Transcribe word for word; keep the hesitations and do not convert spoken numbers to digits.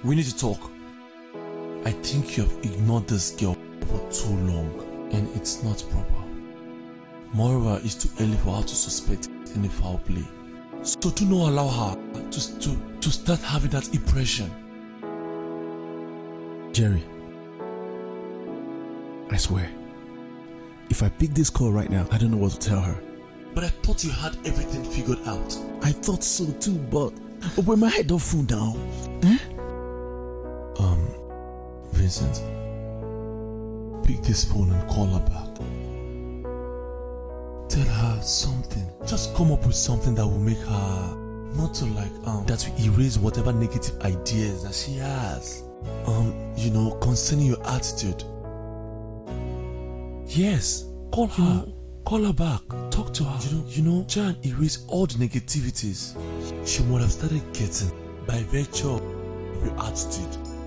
We need to talk. I think you have ignored this girl for too long, and it's not proper. Moreover, it's too early for her to suspect any foul play. So do not allow her to, to, to start having that impression. Jerry, I swear, if I pick this call right now, I don't know what to tell her. But I thought you had everything figured out. I thought so too, but, but where my head don't fool now. Eh? Um, Vincent, pick this phone and call her back. Tell her something. Just come up with something that will make her not to like, um, that will erase whatever negative ideas that she has. Um, you know, concerning your attitude. Yes, call her. You know, call her back. Talk to her. You know, you know, try and erase all the negativities she would have started getting by virtue of your attitude.